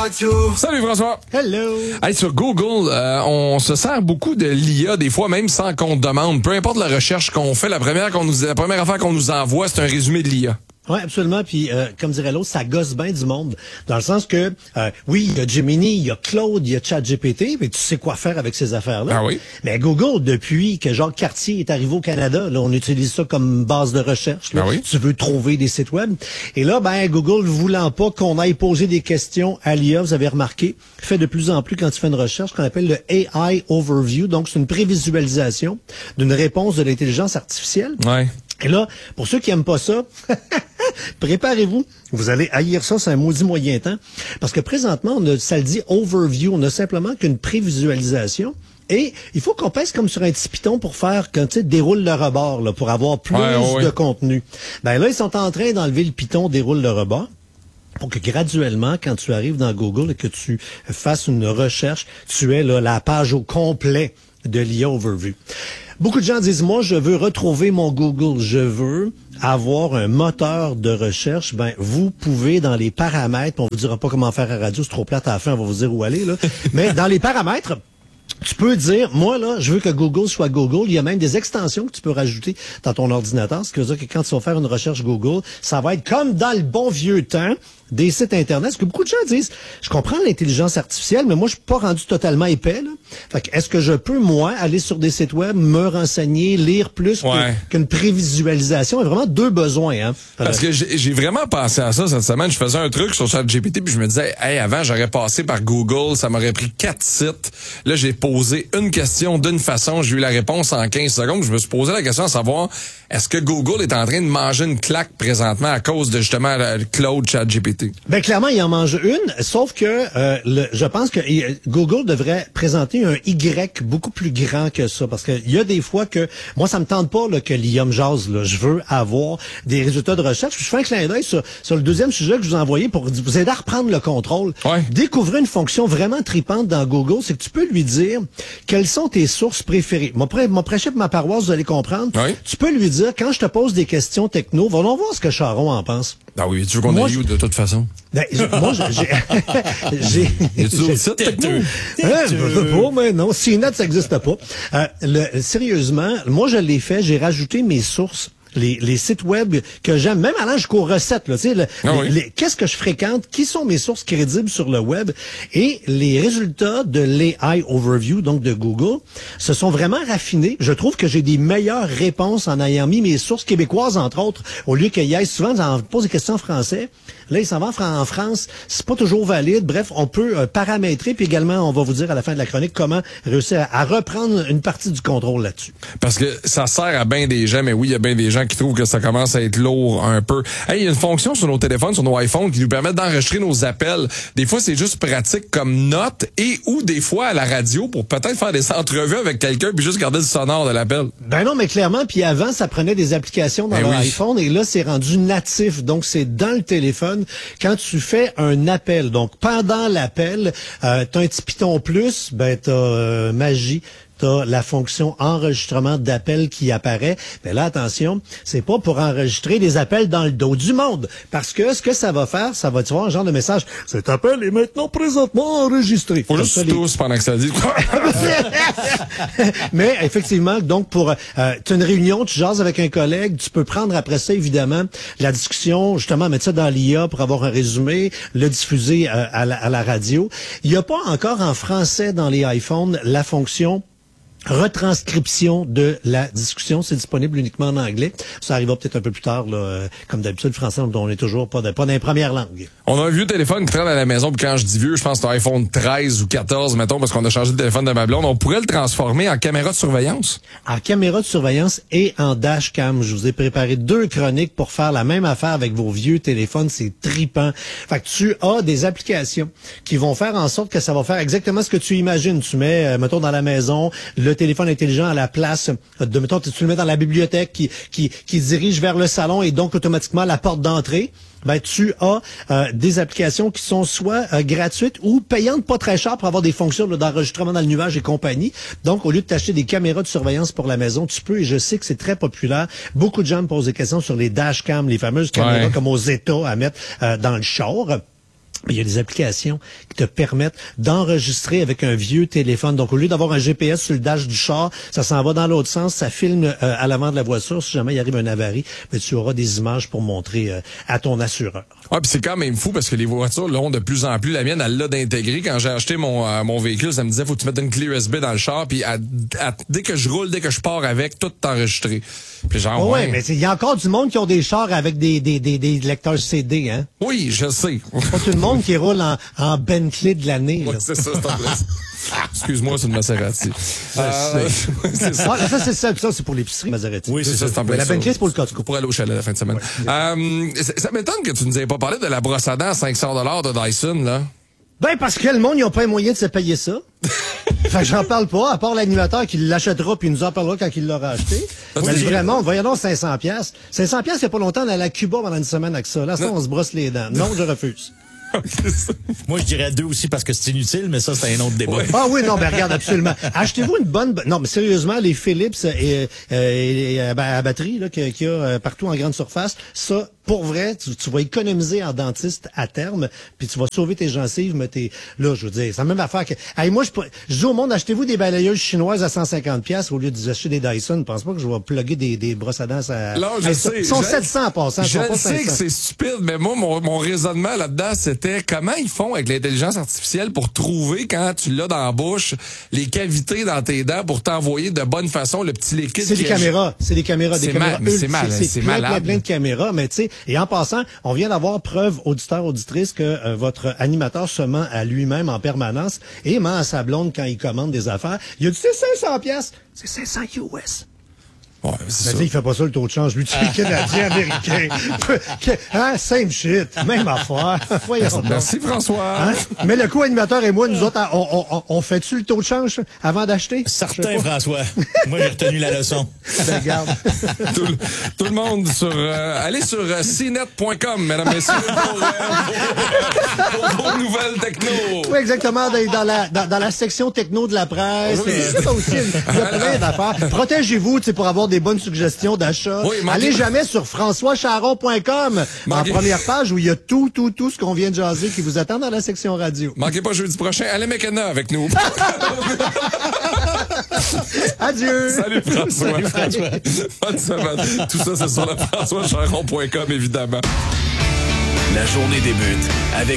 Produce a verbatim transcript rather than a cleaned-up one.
Salut François. Hello. Hey, sur Google, euh, on se sert beaucoup de l'I A des fois, même sans qu'on demande. Peu importe la recherche qu'on fait, la première qu'on nous, la première affaire qu'on nous envoie, c'est un résumé de l'I A. Oui, absolument. Puis, euh, comme dirait l'autre, ça gosse bien du monde. Dans le sens que, euh, oui, il y a Gemini, il y a Claude, il y a ChatGPT, mais tu sais quoi faire avec ces affaires-là. Ah oui? Mais Google, depuis que Jacques Cartier est arrivé au Canada, là, on utilise ça comme base de recherche. Là. Ah oui? Tu veux trouver des sites web. Et là, ben, Google, voulant pas qu'on aille poser des questions à l'I A, vous avez remarqué, fait de plus en plus quand tu fais une recherche, qu'on appelle le A I Overview. Donc, c'est une prévisualisation d'une réponse de l'intelligence artificielle. Ouais. Et là, pour ceux qui aiment pas ça, préparez-vous. Vous allez haïr ça, c'est un maudit moyen temps. Parce que présentement, on a, ça le dit overview, on a simplement qu'une prévisualisation. Et il faut qu'on pèse comme sur un petit piton pour faire, quand tu sais, déroule le rebord, là, pour avoir plus ouais, ouais, de ouais. contenu. Ben là, ils sont en train d'enlever le piton déroule le rebord. Pour que graduellement, quand tu arrives dans Google et que tu fasses une recherche, tu aies là, la page au complet de l'I A Overview. Beaucoup de gens disent, moi, je veux retrouver mon Google, je veux avoir un moteur de recherche. Ben, vous pouvez, dans les paramètres, on vous dira pas comment faire à radio, c'est trop plate à la fin, on va vous dire où aller, là. Mais dans les paramètres, tu peux dire, moi, là, je veux que Google soit Google. Il y a même des extensions que tu peux rajouter dans ton ordinateur. Ce qui veut dire que quand tu vas faire une recherche Google, ça va être comme dans le bon vieux temps des sites Internet. Ce que beaucoup de gens disent, je comprends l'intelligence artificielle, mais moi, je suis pas rendu totalement épais, là. Fait que, est-ce que je peux, moi, aller sur des sites web, me renseigner, lire plus ouais. que, qu'une prévisualisation? Il y a vraiment deux besoins, hein. Parce que j'ai, j'ai vraiment pensé à ça cette semaine. Je faisais un truc sur ChatGPT puis je me disais, hey, avant, j'aurais passé par Google, ça m'aurait pris quatre sites. Là, j'ai posé une question d'une façon, j'ai eu la réponse en quinze secondes. Je me suis posé la question à savoir, est-ce que Google est en train de manger une claque présentement à cause de justement le Claude ChatGPT? Ben clairement, il en mange une, sauf que euh, le, je pense que Google devrait présenter un Y beaucoup plus grand que ça, parce qu'il y a des fois que moi ça me tente pas là, que l'I A me jase. Là. Je veux avoir des résultats de recherche. Je fais un clin d'œil sur, sur le deuxième sujet que je vous ai envoyé pour vous aider à reprendre le contrôle. Ouais. Découvrir une fonction vraiment tripante dans Google, c'est que tu peux lui dire quelles sont tes sources préférées. Mon, pré, mon prêcher pour ma paroisse, vous allez comprendre. Ouais. Tu peux lui dire, quand je te pose des questions techno, va donc voir ce que Charon en pense. Ah oui, tu veux qu'on aille où de toute façon? Ben, moi, j'ai... j'ai... Y a-tu d'autres sites techno? Hein, je veux pas, mais non. C net, ça n'existe pas. Euh, le, sérieusement, moi, je l'ai fait. J'ai rajouté mes sources. Les, les sites web que j'aime, même allant jusqu'aux recettes, là, tu sais, le, ah oui. les, qu'est-ce que je fréquente, qui sont mes sources crédibles sur le web, et les résultats de l'A I Overview, donc de Google, se sont vraiment raffinés. Je trouve que j'ai des meilleures réponses en ayant mis mes sources québécoises, entre autres, au lieu qu'il y ait souvent, on pose des questions en français, là, ils s'en vont en France, c'est pas toujours valide. Bref, on peut euh, paramétrer, puis également, on va vous dire à la fin de la chronique comment réussir à, à reprendre une partie du contrôle là-dessus. Parce que ça sert à bien des gens, mais oui, il y a bien des gens qui trouvent que ça commence à être lourd un peu. Hey, il y a une fonction sur nos téléphones, sur nos iPhones, qui nous permet d'enregistrer nos appels. Des fois, c'est juste pratique comme note et ou des fois à la radio pour peut-être faire des entrevues avec quelqu'un puis juste garder le sonore de l'appel. Ben non, mais clairement, puis avant, ça prenait des applications dans ben leur oui. iPhone et là, c'est rendu natif. Donc, c'est dans le téléphone. Quand tu fais un appel, donc pendant l'appel, euh, t'as un petit piton plus, ben t'as euh, Magie. T'as la fonction enregistrement d'appel qui apparaît. Mais là, attention, c'est pas pour enregistrer des appels dans le dos du monde. Parce que ce que ça va faire, ça va te voir un genre de message. Cet appel est maintenant présentement enregistré. Faut juste les... tous pendant que ça dit. Mais effectivement, donc pour euh, tu as une réunion, tu jases avec un collègue, tu peux prendre après ça, évidemment, la discussion, justement, mettre ça dans l'I A pour avoir un résumé, le diffuser euh, à, la, à la radio. Il n'y a pas encore en français dans les iPhones la fonction retranscription de la discussion, c'est disponible uniquement en anglais. Ça arrivera peut-être un peu plus tard, là, euh, comme d'habitude, le français, on est toujours pas, de, pas dans les premières langues. On a un vieux téléphone qui traîne à la maison, puis quand je dis vieux, je pense que c'est un iPhone treize ou quatorze, mettons, parce qu'on a changé de téléphone de ma blonde. On pourrait le transformer en caméra de surveillance? En caméra de surveillance et en dashcam. Je vous ai préparé deux chroniques pour faire la même affaire avec vos vieux téléphones. C'est tripant. Fait que tu as des applications qui vont faire en sorte que ça va faire exactement ce que tu imagines. Tu mets, euh, mettons, dans la maison, le téléphone intelligent à la place de, mettons, tu le mets dans la bibliothèque qui, qui, qui dirige vers le salon et donc automatiquement la porte d'entrée. Ben, tu as euh, des applications qui sont soit euh, gratuites ou payantes pas très cher pour avoir des fonctions là, d'enregistrement dans le nuage et compagnie. Donc, au lieu de t'acheter des caméras de surveillance pour la maison, tu peux, et je sais que c'est très populaire, beaucoup de gens me posent des questions sur les dashcams, les fameuses caméras ouais. comme aux États à mettre euh, dans le char. Il y a des applications qui te permettent d'enregistrer avec un vieux téléphone. Donc, au lieu d'avoir un G P S sur le dash du char, ça s'en va dans l'autre sens, ça filme euh, à l'avant de la voiture. Si jamais il arrive un avarie, mais tu auras des images pour montrer euh, à ton assureur. Ouais, puis c'est quand même fou parce que les voitures l'ont de plus en plus. La mienne, elle l'a d'intégrer. Quand j'ai acheté mon euh, mon véhicule, ça me disait faut que tu mettes une clé U S B dans le char, puis à, à, dès que je roule, dès que je pars avec, tout est enregistré. Puis genre, oh, ouais, ouais, mais il y a encore du monde qui ont des chars avec des des des, des lecteurs C D, hein. Oui, je sais. Pas tout le monde qui roule en, en Bentley de l'année. Ouais, c'est ça, c'est en place. Excuse-moi, c'est une Maserati. Euh, c'est ça. Ah, ça, c'est ça, ça, c'est pour l'épicerie, Maserati. Oui, c'est ça, c'est en place. La Bentley, c'est pour le Costco. Pour aller au chalet la fin de semaine. Ouais. Euh, ça, ça m'étonne que tu nous aies pas parlé de la brosse à dents à cinq cents dollars de Dyson, là. Ben, parce que le monde, ils n'ont pas les moyens de se payer ça. Fait que j'en parle pas, à part l'animateur qui l'achètera puis il nous en parlera quand il l'aura acheté. Mais vraiment, voyons donc cinq cents piastres. cinq cents piastres, il y a pas longtemps, on allait à Cuba pendant une semaine avec ça. Là, ça, on se brosse les dents. Non, je refuse. Moi, je dirais deux aussi parce que c'est inutile, mais ça, c'est un autre débat. Ouais. Ah oui, non, ben regarde, absolument. Achetez-vous une bonne... Non, mais sérieusement, les Philips et, et, et à batterie là, qu'il y a partout en grande surface, ça, pour vrai, tu, tu vas économiser en dentiste à terme, puis tu vas sauver tes gencives, mais t'es... Là, je veux dire, c'est la même affaire que... Hey, moi, je, je dis au monde, achetez-vous des balayeuses chinoises à cent cinquante piastres au lieu de acheter des Dyson. Je pense pas que je vais plugger des, des brosses à dents à... Là, je hey, sais. Ils sont je, sept cents en passant. Je sont pas sais cinq cents. que c'est stupide, mais moi, mon, mon raisonnement là-dedans, c'était comment ils font avec l'intelligence artificielle pour trouver, quand tu l'as dans la bouche, les cavités dans tes dents pour t'envoyer de bonne façon le petit liquide. C'est des caméras. C'est des caméras. Des caméras. Mal, c'est mal, c'est c'est plein, malade. plein, plein de caméras, mais tu sais, et en passant, on vient d'avoir preuve, auditeur, auditrice, que euh, votre animateur se ment à lui-même en permanence et ment à sa blonde quand il commande des affaires. Il a dit, c'est cinq cents piastres. C'est cinq cents U S. Ouais, c'est Mais ça. il fait pas ça le taux de change. Lui, tu es Canadien, Américain. Hein, same shit. Même affaire. Voyons donc. Merci, François. Hein? Mais le co-animateur et moi, nous autres, on, on, on fait-tu le taux de change avant d'acheter? Certain, François. Moi, j'ai retenu la leçon. Ben, regarde. tout, le- tout le monde sur... Euh, allez sur euh, c net point com, mesdames, messieurs, pour, euh, pour, pour vos nouvelles techno. Oui, exactement, dans, dans la, dans, dans la section techno de la presse. Oui. Euh, ça aussi, il y a plein d'affaires. Protégez-vous, tu sais, pour avoir des bonnes suggestions d'achat. Oui, manquez- Allez jamais sur françois charon point com, en Manquez- première page où il y a tout, tout, tout ce qu'on vient de jaser qui vous attend dans la section radio. Manquez pas jeudi prochain, Alain McKenna avec nous. Adieu! Salut François. Salut, François. Bonne semaine. Tout ça, c'est sur le françois charon point com, évidemment. La journée débute avec